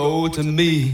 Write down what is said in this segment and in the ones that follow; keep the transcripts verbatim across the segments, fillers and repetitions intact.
Oh, to me.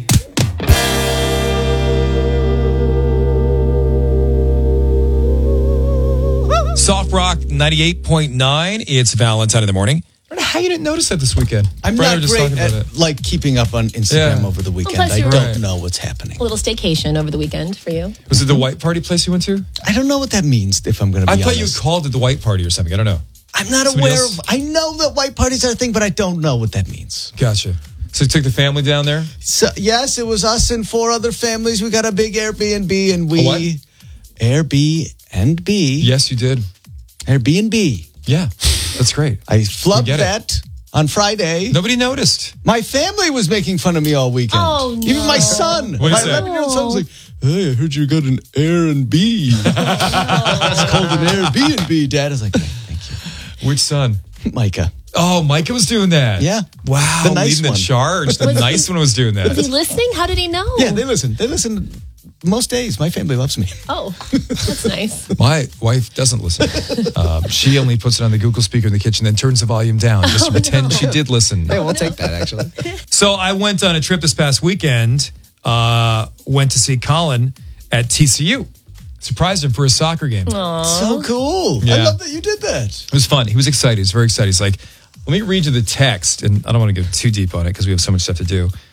Soft Rock ninety-eight point nine. It's Valentine in the morning. I don't know how you didn't notice that this weekend. I'm Brad not just great talking at about it. like keeping up on Instagram Yeah. over the weekend. plus I you're- don't Right. know what's happening. A little staycation over the weekend for you. Was it the white party place you went to? I don't know what that means. If I'm going to I be thought honest, you called it the white party or something. I don't know. I'm not Somebody aware else? of. I know that white parties are a thing, but I don't know what that means. Gotcha. So you took the family down there? So yes, it was us and four other families. We got a big Airbnb, and we A what? Airbnb. Yes, you did. Airbnb. Yeah, that's great. I flubbed get it. that on Friday. Nobody noticed. My family was making fun of me all weekend. Oh, no. Even my son. What did my he say? eleven-year-old son was like, "Hey, I heard you got an Airbnb." It's called an Airbnb, Dad. I was like, "Yeah, thank Which son? you, Micah." Oh, Micah was doing that. Yeah. Wow. The nice leading the one. charge. The Was he- nice one was doing that. Was he listening? How did he know? Yeah, they listen. They listen most days. My family loves me. Oh, that's nice. My wife doesn't listen. Um, she only puts it on the Google speaker in the kitchen, then turns the volume down just to pretend she did listen. Yeah, we'll take that, actually. So I went on a trip this past weekend, uh, went to see Colin at T C U. Surprised him for his soccer game. So cool. I Yeah. love that you did that. It was fun. He was excited. He was very excited. He's like, let me read you the text. And I don't want to go too deep on it because we have so much stuff to do.